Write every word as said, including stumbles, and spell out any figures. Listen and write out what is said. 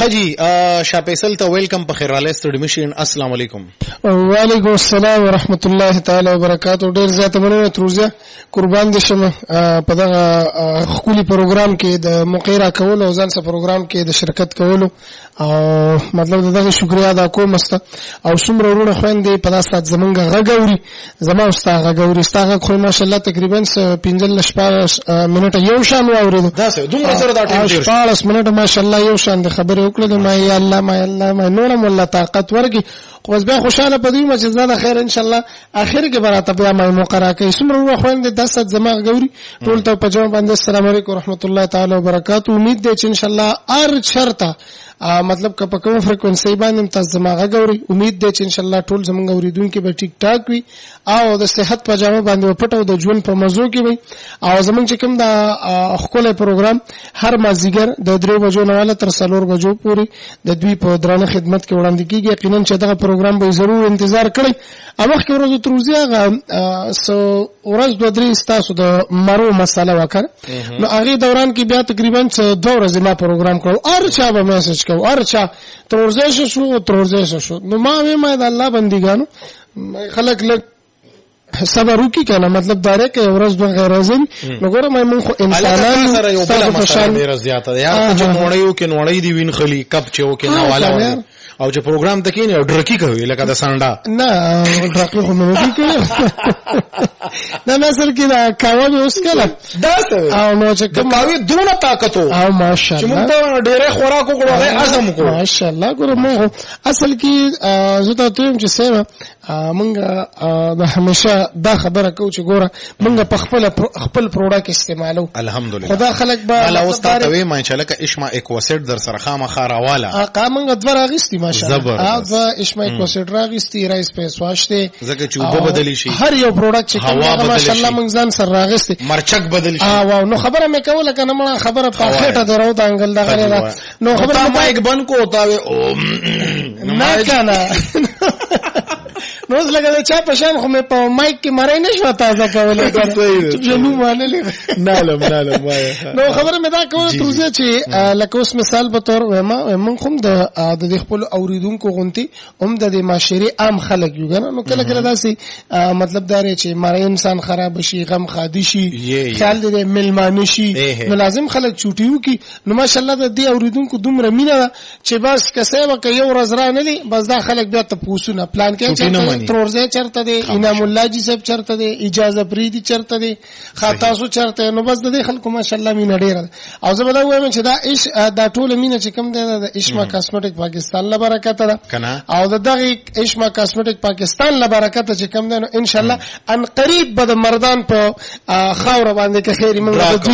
خجی شاه فیصل ته ویلکم په خیر راغلی ستړي مشي. السلام علیکم. وعلیکم السلام ورحمت الله تعالی وبرکاتہ. ډیر زیاته مننه تروزه قربان دي شم په دغه خولي پروګرام کې د مقیرا کول او ځان سره پروګرام کې د شرکت کولو او مطلب دغه شکریا ادا کوم است او څومره ورونه خويندې په داسه زمونږ غغوري زما استاد غغوري استاد خو ماشاءالله تقریبا پنځه شپږ منټه یو شان واورید. دا څه دومره سره دا ټیم ډیر شپږ منټه ماشاءالله یو شان د خبرې وکړه. ما یا الله ما یا الله ما نورم الله طاقت ورګي خو بس بیا خوشاله پدې ما چې زړه خیر ان شاء الله اخر کې براته بیا ما مقرره کوي. څومره ورو خويندې داسه زما غغوري ټول ته په جواب باندې السلام علیکم ورحمت الله تعالی وبرکاتہ. امید ده چې ان شاء الله ار شرطه مطلب که په کوم فریکوئنسي باندې تاسو زما غغوري امید ده چې ان شاء الله ټول زمونږ اوریدونکو به ټیک ټاک وي او د صحت په جامه باندې پټو د ژوند په موضوع کې وي او زمونږ چې کوم دا خپل پروګرام هر مازیګر د درې بجو نه والا تر څلور بجو پورې د دوی په درانه خدمت کې وړاندې کیږي. یقینا چې دغه پروګرام به ضرور انتظار کړئ. امخ کې ورځو تروزیغه سو ورځ دوه درې تاسو د مرو مسله وکړ نو هغه دوران کې بیا تقریبا دوه ورځې ما پروګرام کړو ار چا به میسج کو ار چا تروزه شو تروزه شو نو ما ما د الله بندګانو خلک لک صبر وکي کنه مطلب داره کې ورځ دوه غیر ازل نو ګوره مې مونږ انسانانو سره یو بل مسله ډیره زیاته ده یار چې نوړیو کې نوړی دی وین خلی کپ چو کې نه والا او چې پروګرام تکې نه ډرکی کوي لکه د سانډا نه ډرکی خو نه کوي نه مثلا کې دا کاوه اوس کله دا څه او نو چې کاوه دونه طاقت او ماشاءالله چې موږ ته ډېرې خوراک وکړو اعظم کو ماشاءالله ګوره مو اصل کې زه ته یم چې سیمه مونږ د همیشه دا خبره کو چې ګوره مونږ په خپل خپل پروډکټ استعمالو الحمدلله خدا خلق به الله واستاد وي ما انشاءالله ک اشما ایکواسیډ در سره خامخا راواله ا مونږ دوه راغستی ماشاءالله ا د اشما ایکواسیډ راغستی رایس پیس واشته زکه چې وبو بدلی شي هر یو پروډکټ چې کوم ماشاءالله مونږ ځان سره راغستی مرچک بدلی شي ا واو نو خبره مې کوله کنه ما خبره په خېټه درو د انګل دغه نو خبره ما یک بن کو ہوتا وي او نه کنه نو زلګه چا په شان خو مې په مایک کې مړای نشو تازه کولای چې جنو مانلې نه لم نه لم نو خبره مې دا کوله تروزه چې لکه اوس مثال به تور ما مونږ هم د د خپل اوریدونکو غونتی هم د معاشري عام خلک یو کنه نو کله کله داسي مطلب دار چې مړای انسان خراب شي غم خادي شي خیال دې ملمانه شي نو لازم خلک چوټیو کی نو ماشاءالله د دې اوریدونکو دومره مینه چې بس کسه وکي یو ورځ را نه لې بس دا خلک بیا ته پوښتنه پلان کې ترورزه چرته دی انعام الله جی صاحب چرته دی اجازه پریدي چرته دی خاطاسو چرته نو بس د خلکو ماشاءالله مینه ډیره او زه به دا وایم چې دا ايش دا ټول مینه چې کم دی د اشما کاسمیټک پاکستان له برکت ده او د دغه اشما کاسمیټک پاکستان له برکت چې کم دی نو ان شاء الله ان قریب به د مردان په خاور باندې کې خیر موږ